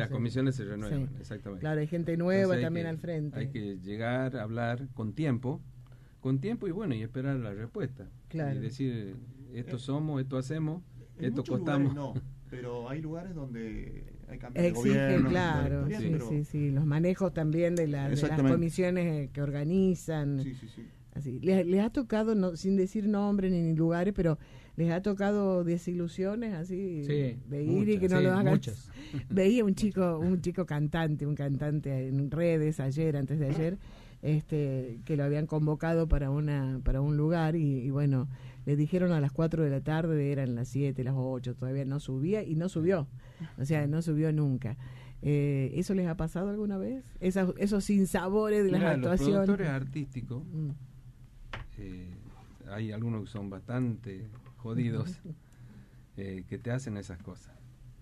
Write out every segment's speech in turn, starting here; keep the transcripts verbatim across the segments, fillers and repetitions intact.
las comisiones se renuevan, sí. exactamente. Claro, hay gente nueva Entonces, también que, al frente. Hay que llegar, hablar con tiempo, con tiempo y bueno, y esperar la respuesta. Claro. Y decir, esto Eh, somos, esto hacemos, en esto muchos costamos. lugares no, pero hay lugares donde hay cambios Exige, de gobierno. claro, historia, sí, pero- sí, sí, los manejos también de, la, de las Exactamente. comisiones que organizan. Sí, sí, sí. Así. Les, les ha tocado, no, sin decir nombres ni lugares, pero les ha tocado desilusiones así Sí, de ir muchas, y que no sí, lo hagan. muchas. Veía un chico, un chico cantante, un cantante en redes ayer, antes de ayer, este, que lo habían convocado para una, para un lugar y, y bueno, le dijeron a las cuatro de la tarde, eran las siete, las ocho, todavía no subía y no subió, o sea, no subió nunca. Eh, ¿Eso les ha pasado alguna vez? Esos, esos sinsabores de las Mirá, los actuaciones. productores artísticos, Mm. eh, hay algunos que son bastante jodidos, eh, que te hacen esas cosas.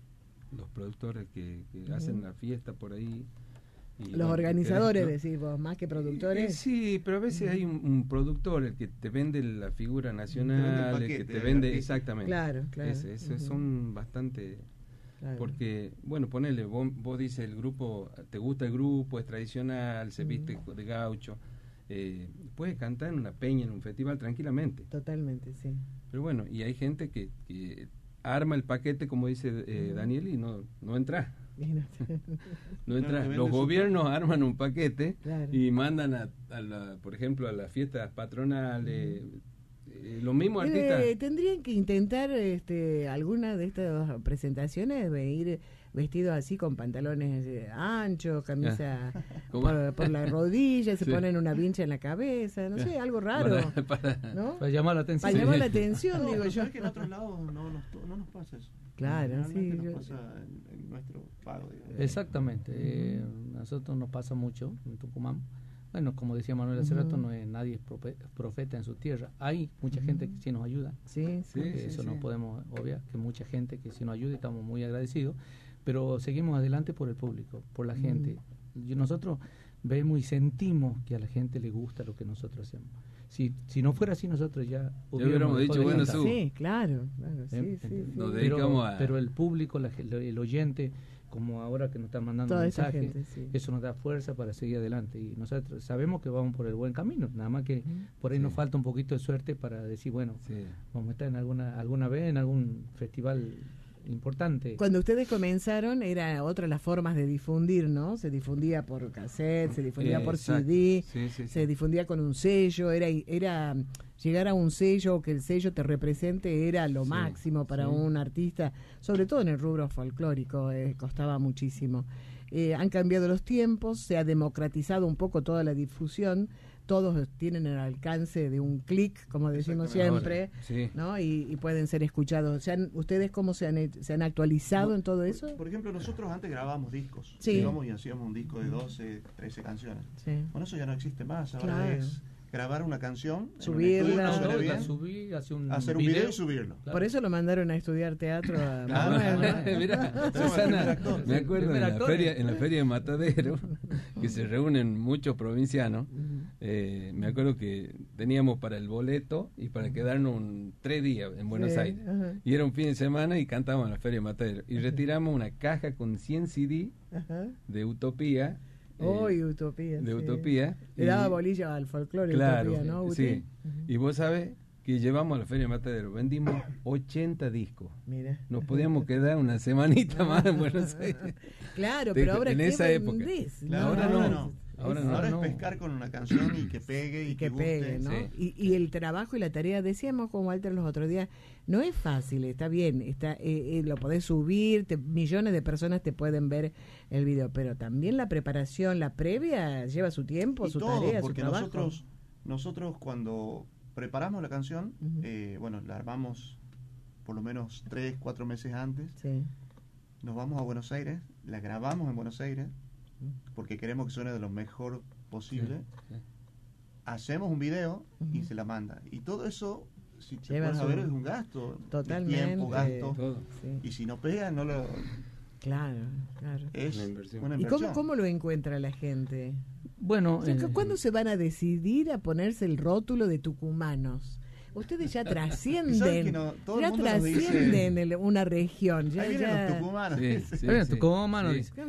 Los productores que, que Ujú. hacen la fiesta por ahí. y, Los bueno, organizadores, querés, ¿no? decís vos, más que Eh, productores. sí, pero a veces Ujú. hay un, un productor el que te vende la figura nacional, Te vende el el paquete que te del vende artista. exactamente. Claro, claro. Ese, ese Ujú. son bastante. Claro. Porque, bueno, ponele, vos, vos dices el grupo, te gusta el grupo, es tradicional, se Mm. viste de gaucho, eh, puedes cantar en una peña, en un festival tranquilamente. Totalmente, sí. Pero bueno, y hay gente que, que arma el paquete, como dice eh, Mm. Daniel, y no, no entra. Imagínate. No No, entra. te vende Los su- gobiernos arman un paquete Claro. y mandan, a, a la, por ejemplo, a las fiestas patronales. Eh, los mismos artistas. Eh, tendrían que intentar este, alguna de estas presentaciones de ir vestidos así con pantalones eh, anchos, camisa ¿Cómo? por, por la rodilla, se Sí. ponen una vincha en la cabeza, no sé, algo raro, Para- para- ¿no? Para llamar la atención. Para llamar la Sí. atención, No, digo pero yo. sabes que en otros lados no nos, to- no nos pasa eso. Claro, Realmente sí, nos yo- pasa en, en nuestro pago, digamos. Exactamente. Eh, a nosotros nos pasa mucho en Tucumán. Bueno, como decía Manuel hace Ujú. rato, no es nadie es profe- profeta en su tierra. Hay mucha gente que sí nos ayuda. Sí, sí. Sí, que sí, eso sí. no podemos obviar, que mucha gente que sí nos ayuda y estamos muy agradecidos, pero seguimos adelante por el público, por la Mm. gente. Y nosotros vemos y sentimos que a la gente le gusta lo que nosotros hacemos. Si si no fuera así, nosotros ya hubiéramos dicho, dejado de bueno, cantar. Su. Sí, claro, claro, sí, ¿Eh? sí, sí. Nos Pero, dedicamos a- pero el público, la ge- el oyente, como ahora que nos están mandando Toda esa mensajes, gente, sí. eso nos da fuerza para seguir adelante. Y nosotros sabemos que vamos por el buen camino, nada más que Ujú. por ahí Sí. nos falta un poquito de suerte para decir, bueno, Sí. vamos a estar en alguna alguna vez en algún festival importante. Cuando ustedes comenzaron era otra las formas de difundir, ¿no? Se difundía por cassette, se difundía Eh, por exacto. C D, Sí, sí, sí. se difundía con un sello, era era llegar a un sello o que el sello te represente era lo Sí, máximo para sí. un artista, sobre todo en el rubro folclórico, eh, costaba muchísimo. Eh, han cambiado los tiempos, se ha democratizado un poco toda la difusión, todos tienen el alcance de un clic, como decimos siempre, Ahora, sí. ¿no? Y, y pueden ser escuchados. ¿Se han- ¿Ustedes cómo se han, he- se han actualizado en todo Por- eso? Por, ejemplo, nosotros antes grabábamos discos. Sí. Íbamos y hacíamos un disco de doce, trece canciones. Sí. Bueno, eso ya no existe más. Ahora Claro. es grabar una canción, en un Subirla. estudio, No, suene no, bien, la subí, hace un hacer un video y subirlo. Claro. Por eso lo mandaron a estudiar teatro a Claro. Manuel, ¿no? Mira, Tenemos el Susana, primer actor. me acuerdo en Primer la, actor. feria, en la feria de Matadero, que se reúnen muchos provincianos, Ujú. eh, me acuerdo que teníamos para el boleto y para quedarnos un, tres días en Buenos Sí, Aires. ajá. Y era un fin de semana y cantábamos en la feria de Matadero. Y retiramos una caja con cien C D Ajá. de Utopía. eh, Uy, Utopía. de sí. Utopía. Le y- daba bolilla al folclore, Claro, Utopía, ¿no? Uti? sí. Ujú. Y vos sabés que llevamos a la feria de Matadero, vendimos ochenta discos. Mira. Nos podíamos quedar una semanita más en Buenos Aires. Claro, De- pero ahora en ¿qué esa época. vendés? Claro, Ahora ahora no. no. Ahora Es- no. Ahora es no. pescar con una canción y que pegue y, y que guste. pegue, ¿no? Sí. Y, y el trabajo y la tarea, decíamos con Walter los otros días, no es fácil, está bien, está eh, eh, lo podés subir, te- millones de personas te pueden ver el video, pero también la preparación, la previa, lleva su tiempo, Y su todo, tarea, su porque trabajo. nosotros, nosotros cuando preparamos la canción, Ujú. eh, bueno, la armamos por lo menos tres, cuatro meses antes, Sí. nos vamos a Buenos Aires, la grabamos en Buenos Aires, porque queremos que suene de lo mejor posible, Sí, sí. hacemos un video y Ujú. se la manda. Y todo eso, si te Lleva pones a su- ver, es un gasto. de Totalmente. tiempo, gasto. Todo. Sí. Y si no pega, no lo... Claro, claro. Es Una inversión. una ¿Y inversión. cómo, cómo lo encuentra la gente? Bueno, O sea, eh, ¿cuándo se van a decidir a ponerse el rótulo de tucumanos? Ustedes ya ¿Saben trascienden, que no? Todo el ya mundo nos dice- trascienden el- una región. Ya, Ahí vienen ya- los tucumanos. Sí, sí, Oigan, sí. Tucumán, Sí. dice.